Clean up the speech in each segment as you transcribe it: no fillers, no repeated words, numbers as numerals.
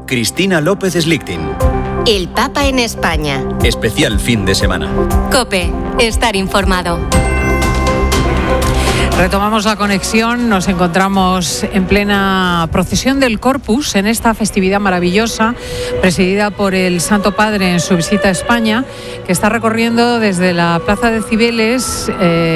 Cristina López Slichting. El Papa en España. Especial fin de semana. COPE. Estar informado. Retomamos la conexión, nos encontramos en plena procesión del Corpus, en esta festividad maravillosa, presidida por el Santo Padre en su visita a España, que está recorriendo desde la Plaza de Cibeles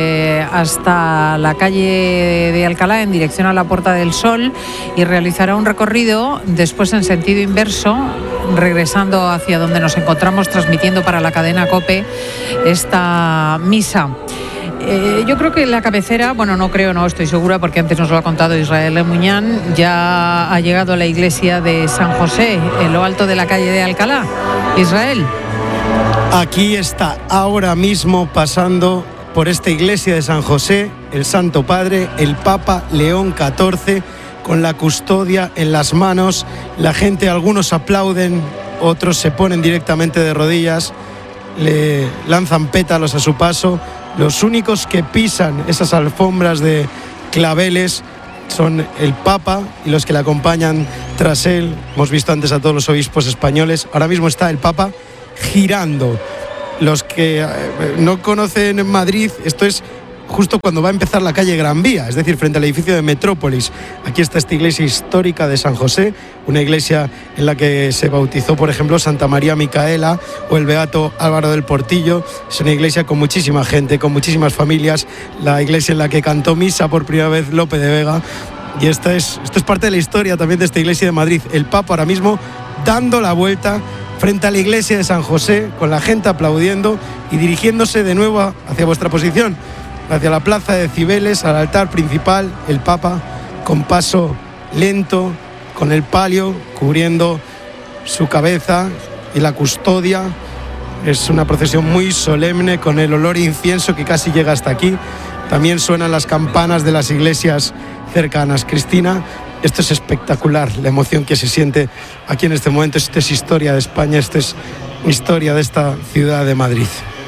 hasta la calle de Alcalá en dirección a la Puerta del Sol, y realizará un recorrido después en sentido inverso, regresando hacia donde nos encontramos transmitiendo para la cadena COPE esta misa. Yo creo que la cabecera, no estoy segura porque antes nos lo ha contado Israel Lemuñán, ya ha llegado a la iglesia de San José, en lo alto de la calle de Alcalá. Israel. Aquí está ahora mismo pasando por esta iglesia de San José el Santo Padre, el Papa León XIV, con la custodia en las manos. La gente, algunos aplauden, otros se ponen directamente de rodillas, le lanzan pétalos a su paso. Los únicos que pisan esas alfombras de claveles son el Papa y los que le acompañan tras él. Hemos visto antes a todos los obispos españoles. Ahora mismo está el Papa girando. Los que no conocen Madrid, esto es justo cuando va a empezar la calle Gran Vía, es decir, frente al edificio de Metrópolis. Aquí está esta iglesia histórica de San José, una iglesia en la que se bautizó, por ejemplo, Santa María Micaela o el beato Álvaro del Portillo. Es una iglesia con muchísima gente, con muchísimas familias, la iglesia en la que cantó misa por primera vez Lope de Vega. Y esto es parte de la historia también de esta iglesia de Madrid. El Papa ahora mismo dando la vuelta frente a la iglesia de San José, con la gente aplaudiendo y dirigiéndose de nuevo hacia vuestra posición, hacia la plaza de Cibeles, al altar principal. El Papa con paso lento, con el palio cubriendo su cabeza y la custodia. Es una procesión muy solemne, con el olor a incienso que casi llega hasta aquí. También suenan las campanas de las iglesias cercanas. Cristina, esto es espectacular, la emoción que se siente aquí en este momento. Esto es historia de España, esto es historia de esta ciudad de Madrid.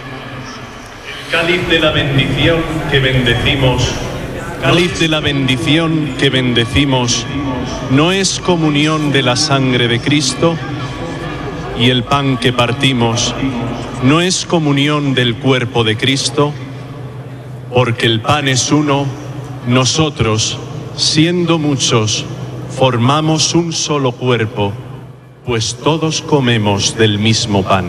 Cáliz de la bendición que bendecimos, cáliz de la bendición que bendecimos, ¿no es comunión de la sangre de Cristo? Y el pan que partimos, ¿no es comunión del cuerpo de Cristo? Porque el pan es uno, nosotros, siendo muchos, formamos un solo cuerpo, pues todos comemos del mismo pan.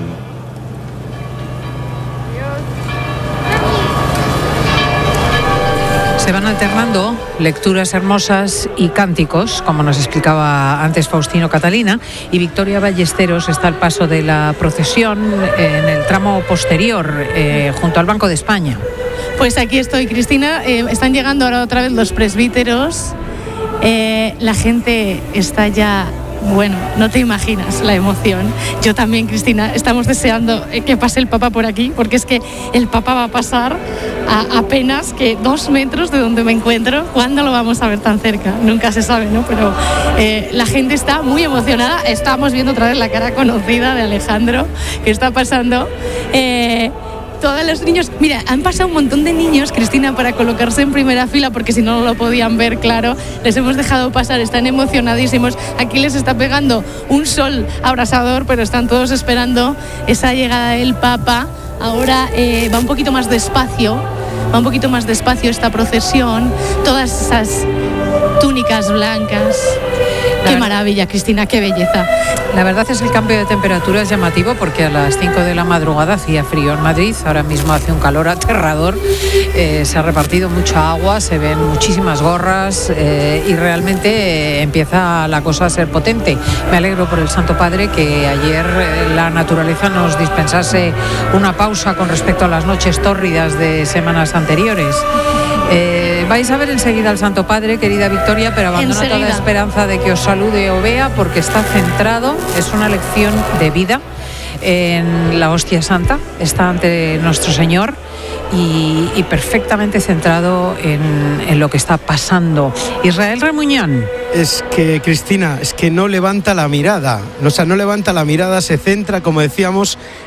Se van alternando lecturas hermosas y cánticos, como nos explicaba antes Faustino Catalina, y Victoria Ballesteros está al paso de la procesión en el tramo posterior, junto al Banco de España. Pues aquí estoy, Cristina. Están llegando ahora otra vez los presbíteros. La gente está ya... Bueno, no te imaginas la emoción. Yo también, Cristina, estamos deseando que pase el Papa por aquí, porque es que el Papa va a pasar a apenas que 2 metros de donde me encuentro. ¿Cuándo lo vamos a ver tan cerca? Nunca se sabe, ¿no? Pero la gente está muy emocionada. Estamos viendo otra vez la cara conocida de Alejandro, que está pasando. Todos los niños, mira, han pasado un montón de niños, Cristina, para colocarse en primera fila, porque si no, no lo podían ver, claro. Les hemos dejado pasar, están emocionadísimos. Aquí les está pegando un sol abrasador, pero están todos esperando esa llegada del Papa. Ahora va un poquito más despacio esta procesión, todas esas túnicas blancas. Qué maravilla, Cristina, qué belleza. La verdad es que el cambio de temperatura es llamativo, porque a las 5 de la madrugada hacía frío en Madrid, ahora mismo hace un calor aterrador. Se ha repartido mucha agua, se ven muchísimas gorras y realmente empieza la cosa a ser potente. Me alegro por el Santo Padre que ayer la naturaleza nos dispensase una pausa con respecto a las noches tórridas de semanas anteriores. Vais a ver enseguida al Santo Padre, querida Victoria, pero abandono toda esperanza de que os salude o vea, porque está centrado, es una lección de vida en la hostia santa, está ante nuestro Señor y perfectamente centrado en lo que está pasando. Israel Remuñán. Es que, Cristina, es que no levanta la mirada, o sea, no levanta la mirada, se centra, como decíamos,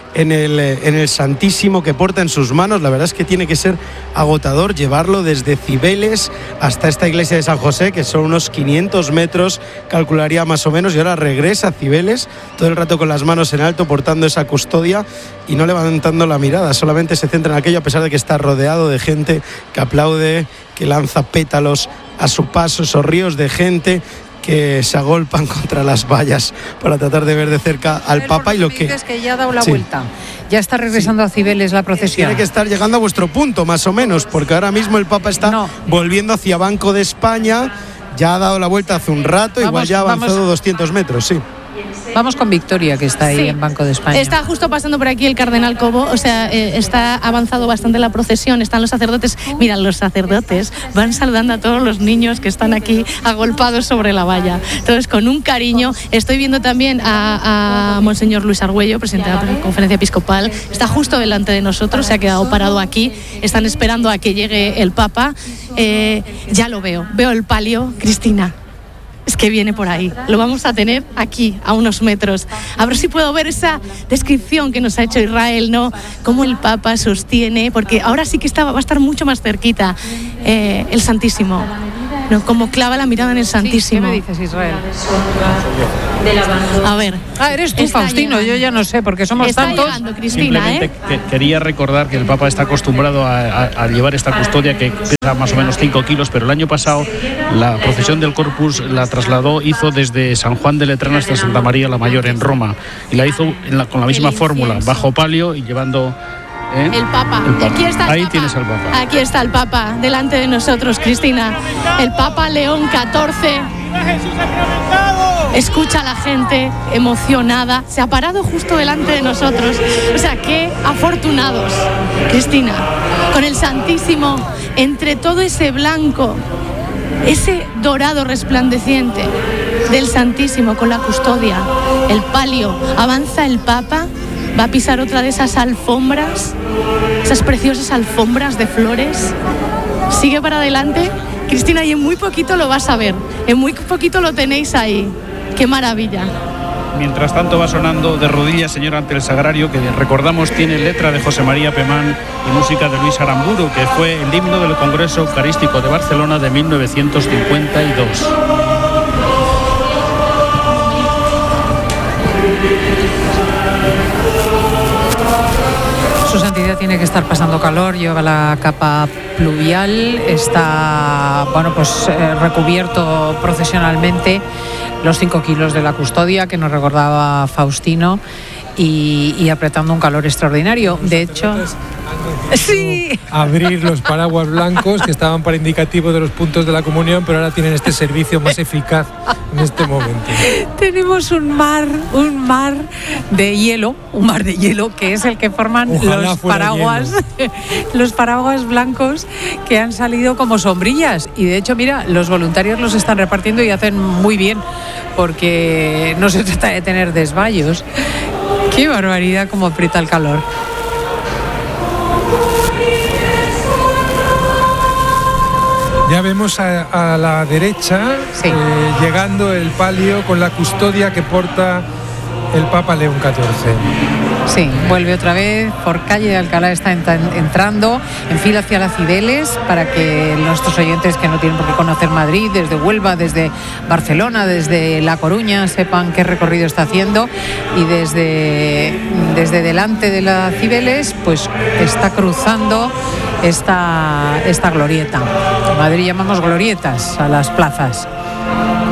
en el Santísimo que porta en sus manos. La verdad es que tiene que ser agotador llevarlo desde Cibeles hasta esta iglesia de San José, que son unos 500 metros, calcularía más o menos, y ahora regresa a Cibeles, todo el rato con las manos en alto, portando esa custodia y no levantando la mirada, solamente se centra en aquello, a pesar de que está rodeado de gente que aplaude, que lanza pétalos a su paso, esos ríos de gente que se agolpan contra las vallas para tratar de ver de cerca al Papa. Y lo que dices que ya ha dado la vuelta, ya está regresando a Cibeles la procesión. Tiene que estar llegando a vuestro punto, más o menos, porque ahora mismo el Papa está volviendo hacia Banco de España, ya ha dado la vuelta hace un rato, igual ya ha avanzado 200 metros, sí. Vamos con Victoria, que está ahí en Banco de España. Está justo pasando por aquí el cardenal Cobo, o sea, está avanzado bastante la procesión, están los sacerdotes. Mira, los sacerdotes van saludando a todos los niños que están aquí agolpados sobre la valla. Entonces, con un cariño, estoy viendo también a Monseñor Luis Argüello, presidente de la Conferencia Episcopal, está justo delante de nosotros, se ha quedado parado aquí, están esperando a que llegue el Papa. Ya lo veo el palio, Cristina. Es que viene por ahí, lo vamos a tener aquí, a unos metros. A ver si puedo ver esa descripción que nos ha hecho Israel, ¿no? Cómo el Papa sostiene, porque ahora sí que va a estar mucho más cerquita el Santísimo, ¿no? Como clava la mirada en el Santísimo. ¿Qué me dices, Israel? A ver. Eres tú, Faustino, llegando. Yo ya no sé, porque somos está tantos. Llegando, Cristina, simplemente quería recordar que el Papa está acostumbrado a llevar esta custodia que pesa más o menos 5 kilos, pero el año pasado la procesión del Corpus la hizo desde San Juan de Letrán hasta Santa María la Mayor en Roma, y la hizo con la misma fórmula, bajo palio y llevando el Papa. Aquí está el Ahí Papa. tienes al Papa. Aquí está el Papa, delante de nosotros, Cristina. El Papa León XIV. Escucha a la gente emocionada. Se ha parado justo delante de nosotros. O sea, qué afortunados, Cristina. Con el Santísimo, entre todo ese blanco, ese dorado resplandeciente del Santísimo, con la custodia, el palio. Avanza el Papa. Va a pisar otra de esas alfombras, esas preciosas alfombras de flores. Sigue para adelante, Cristina, y en muy poquito lo vas a ver. En muy poquito lo tenéis ahí. ¡Qué maravilla! Mientras tanto va sonando De rodillas, Señor, ante el sagrario, que recordamos tiene letra de José María Pemán y música de Luis Aramburu, que fue el himno del Congreso Eucarístico de Barcelona de 1952. Su santidad tiene que estar pasando calor, lleva la capa pluvial, está recubierto procesionalmente, los 5 kilos de la custodia que nos recordaba Faustino, y apretando un calor extraordinario. De hecho, sí, abrir los paraguas blancos que estaban para indicativo de los puntos de la comunión, pero ahora tienen este servicio más eficaz en este momento. Tenemos un mar de hielo, que es el que forman los paraguas blancos, que han salido como sombrillas, y de hecho, mira, los voluntarios los están repartiendo y hacen muy bien, porque no se trata de tener desmayos. Qué barbaridad, cómo aprieta el calor. Ya vemos a la derecha, sí, llegando el palio con la custodia que porta el Papa León XIV. Sí, vuelve otra vez por calle de Alcalá, está entrando en fila hacia las Cibeles, para que nuestros oyentes que no tienen por qué conocer Madrid, desde Huelva, desde Barcelona, desde La Coruña, sepan qué recorrido está haciendo, y desde delante de las Cibeles pues está cruzando esta glorieta. En Madrid llamamos glorietas a las plazas.